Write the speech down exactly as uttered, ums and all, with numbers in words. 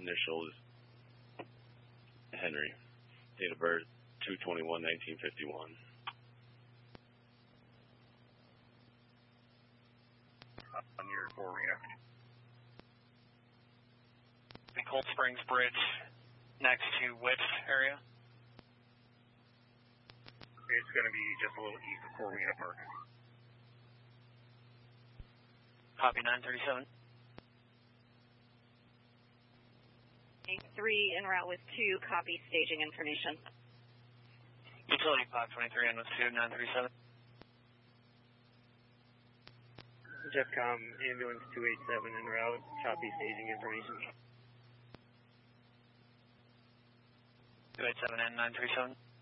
initial is Henry. Date of birth, two twenty-one nineteen fifty-one. On your four arena. The Cold Springs Bridge next to which area? It's going to be just a little east of Four Arena Park. Copy nine thirty-seven. three en route with two, copy staging information. Utility five twenty-three in with two, nine thirty-seven. Jeffcom, ambulance two eighty-seven en route, copy staging information. two eighty-seven and nine thirty-seven.